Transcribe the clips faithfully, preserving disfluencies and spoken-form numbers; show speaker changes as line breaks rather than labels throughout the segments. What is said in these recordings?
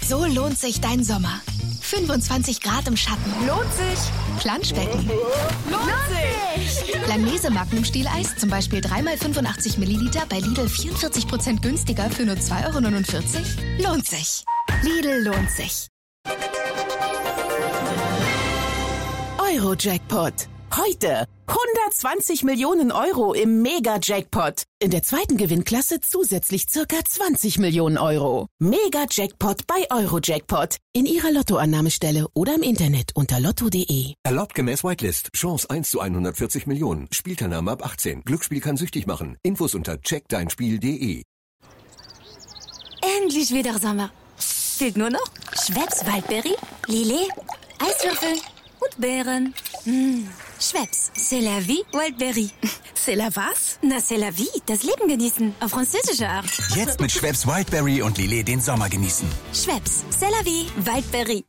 So lohnt sich dein Sommer. fünfundzwanzig Grad im Schatten.
Lohnt sich.
Planschbecken.
Lohnt sich.
Langnese Magnum-Stieleis, zum Beispiel drei mal fünfundachtzig Milliliter bei Lidl vierundvierzig Prozent günstiger für nur zwei Euro neunundvierzig. Lohnt sich. Lidl lohnt sich.
Euro-Jackpot. Heute hundertzwanzig Millionen Euro im Mega-Jackpot. In der zweiten Gewinnklasse zusätzlich circa zwanzig Millionen Euro. Mega-Jackpot bei Euro-Jackpot. In Ihrer Lottoannahmestelle oder im Internet unter lotto punkt de.
Erlaubt gemäß Whitelist. Chance eins zu hundertvierzig Millionen. Spielteilnahme ab achtzehn. Glücksspiel kann süchtig machen. Infos unter check dein spiel punkt de.
Endlich wieder Sommer. Fehlt nur noch Schweppes Waldbeere, Lillet, Eiswürfel und Beeren. Mmh. Schweppes, c'est la vie, Wildberry.
C'est la was?
Na, c'est la vie, das Leben genießen, auf französische Art.
Jetzt mit Schweppes Wildberry und Lillet den Sommer genießen.
Schweppes, c'est la vie, Wildberry.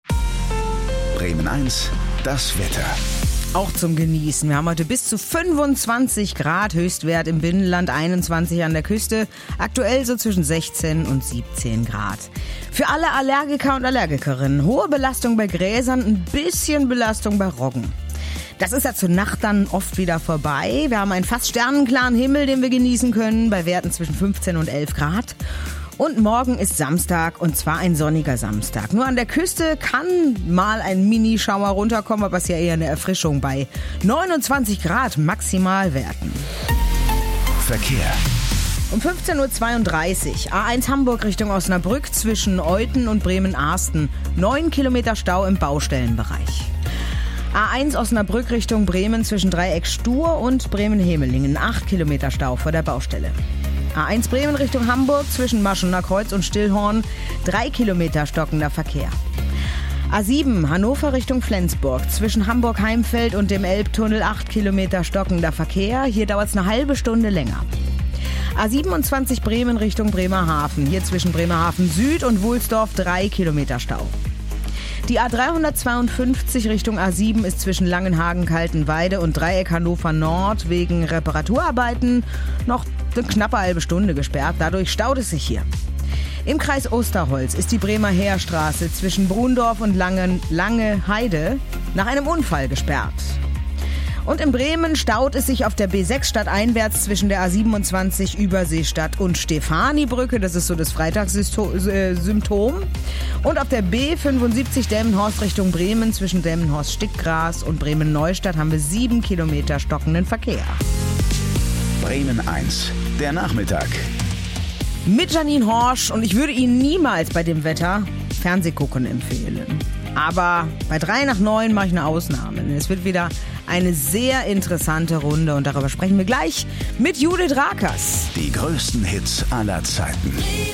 Bremen eins, das Wetter.
Auch zum Genießen. Wir haben heute bis zu fünfundzwanzig Grad Höchstwert im Binnenland, einundzwanzig an der Küste. Aktuell so zwischen sechzehn und siebzehn Grad. Für alle Allergiker und Allergikerinnen hohe Belastung bei Gräsern, ein bisschen Belastung bei Roggen. Das ist ja zur Nacht dann oft wieder vorbei. Wir haben einen fast sternenklaren Himmel, den wir genießen können, bei Werten zwischen fünfzehn und elf Grad. Und morgen ist Samstag, und zwar ein sonniger Samstag. Nur an der Küste kann mal ein Minischauer runterkommen, aber es ist ja eher eine Erfrischung bei neunundzwanzig Grad Maximalwerten.
Verkehr.
Um fünfzehn Uhr zweiunddreißig, A eins Hamburg Richtung Osnabrück zwischen Euthen und Bremen-Arsten. Neun Kilometer Stau im Baustellenbereich. A eins Osnabrück Richtung Bremen zwischen Dreieck Stur und Bremen-Hemelingen. Acht Kilometer Stau vor der Baustelle. A eins Bremen Richtung Hamburg zwischen Maschener Kreuz und Stillhorn. Drei Kilometer stockender Verkehr. A sieben Hannover Richtung Flensburg zwischen Hamburg-Heimfeld und dem Elbtunnel. Acht Kilometer stockender Verkehr. Hier dauert es eine halbe Stunde länger. A siebenundzwanzig Bremen Richtung Bremerhaven. Hier zwischen Bremerhaven Süd und Wulsdorf drei Kilometer Stau. Die A dreihundertzweiundfünfzig Richtung A sieben ist zwischen Langenhagen, Kaltenweide und Dreieck Hannover Nord wegen Reparaturarbeiten noch eine knappe halbe Stunde gesperrt. Dadurch staut es sich hier. Im Kreis Osterholz ist die Bremer Heerstraße zwischen Brundorf und Langen, Lange Heide nach einem Unfall gesperrt. Und in Bremen staut es sich auf der B sechs stadteinwärts zwischen der A siebenundzwanzig Überseestadt und Stefanibrücke. Das ist so das Freitagssymptom. Und auf der B fünfundsiebzig Delmenhorst Richtung Bremen zwischen Delmenhorst-Stickgras und Bremen-Neustadt haben wir sieben Kilometer stockenden Verkehr.
Bremen eins, der Nachmittag.
Mit Janine Horsch, und ich würde Ihnen niemals bei dem Wetter Fernsehgucken empfehlen. Aber bei drei nach neun mache ich eine Ausnahme. Es wird wieder eine sehr interessante Runde und darüber sprechen wir gleich mit Judith Rakers.
Die größten Hits aller Zeiten.